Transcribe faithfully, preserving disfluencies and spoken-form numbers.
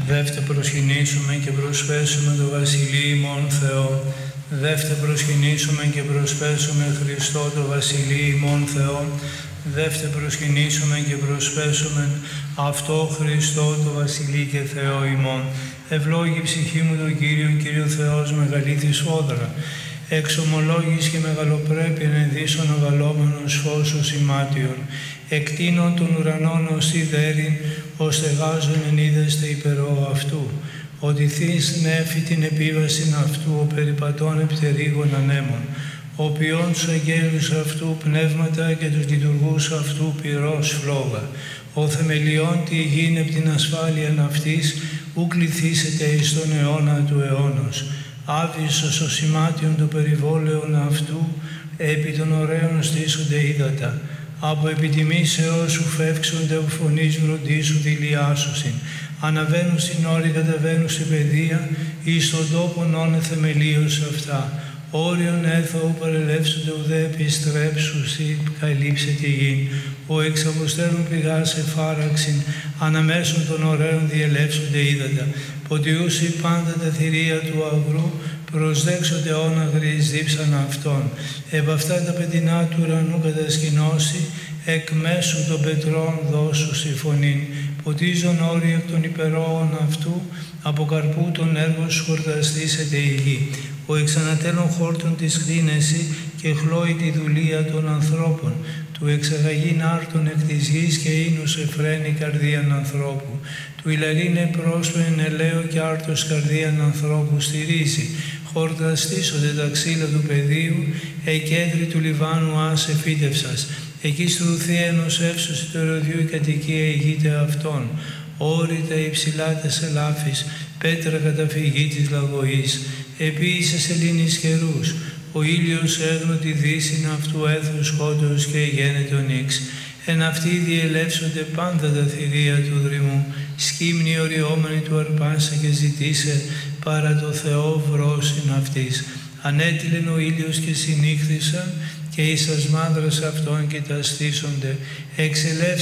Δεύτε προσκυνήσουμε και προσπέσουμε το Βασιλείο ημών Θεό. Δεύτε προσκυνήσουμε και προσπέσουμε Χριστό το Βασιλείο ημών Θεό. Δεύτε προσκυνήσουμε και προσπέσουμε αυτό Χριστό το Βασιλείο και Θεό ημών. Ευλόγη ψυχή μου τον Κύριο, Κύριο Θεός μεγαλήθης φόδρα. Εξομολόγης και μεγαλοπρέπεια ενδύσσον ο γαλόμενος φως ως ημάτιον. Εκτείνων των ουρανών ως ιδέριν, ως στεγάζον εν είδεστε υπερώ αυτού. Ότι θείς νέφη την επίβασιν αυτού, ο περιπατών επιτερίγων ανέμων. Ο ποιόν τους αγγέλους αυτού πνεύματα και τους λειτουργούς αυτού πυρός φλόγα. Ο θεμελιών τη γήν επ' την ασφάλεια αυτής, ου κληθήσετε εις τον αιώνα του αιώνος. Άβυσσος ο σημάτιον του περιβόλαιον αυτού, επί των ωραίων στήσονται ύδατα. Από επιτιμήσεώς σου φεύξονται ο φωνής βροντίσου δηλιάσουσιν. Αναβαίνουν στην όρη, καταβαίνουν στην παιδεία, εις τον τόπον όνε θεμελίως αυτά. Όριον έθω παρελεύσονται ουδέ επιστρέψουσι, καλύψε τη γη. Ο εξ αποστέρων πηγάς εφάραξιν, αναμέσων των ωραίων διελεύσονται ύδατα. Ποτιούσι πάντα τα θηρία του αγρού, προσδέξονται όνα γρής δίψαν αυτών. Επ' αυτά τα πετεινά του ουρανού κατασκηνώσει, εκ μέσου των πετρών δώσου στη φωνήν. Ποτίζον όρια εκ των υπερόων αυτού, από καρπού των έργων σου χορταστήσεται η γη. Ο εξανατέλων χόρτων της χθήνεση και χλώει τη δουλεία των ανθρώπων. Του εξαγαγήν άρτων εκ της γης και ίνους εφραίνει καρδίαν ανθρώπου. Του ηλαρίνε πρόσφεν ελαίο και άρτος καρδίαν ανθρώπου στηρίζει. Χορταστήσονται τα ξύλα του πεδίου, εκέντρη του Λιβάνου άσε φύτευσας. Εκεί στρουθεί ενός εύσωση του ερωδιού η κατοικία ηγείται αυτών. Όρητα υψηλά τες ελάφης, πέτρα καταφυγή της λαγωής. Επίησε σελήνης καιρούς, ο ήλιος έγνω τη δύσιν αυτού έθρου σκότος και γένετο νύξ. Εν αυτοί διελεύσονται πάντα τα θηρία του δρυμού. Σκύμνη οριόμενη του αρπάσε και ζητήσε παρά το Θεό βρόσιν αυτής. Ανέτειλεν ο ήλιος και συνήχθησαν και εις τας μάνδρας αυτών κοιταστήσονται. Εξελεύσει